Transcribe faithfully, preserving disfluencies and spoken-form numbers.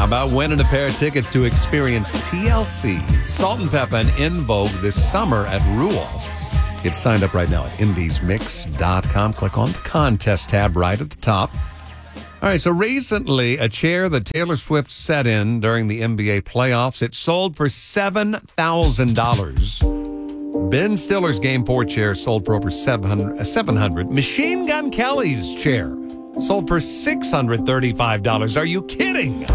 How about winning a pair of tickets to experience T L C, Salt and Pepper, and In Vogue this summer at Ruel? Get signed up right now at indies mix dot com. Click on the contest tab right at the top. All right, so recently, a chair that Taylor Swift sat in during the N B A playoffs, it sold for seven thousand dollars. Ben Stiller's Game four chair sold for over seven hundred dollars. Machine Gun Kelly's chair sold for six hundred thirty-five dollars. Are you kidding?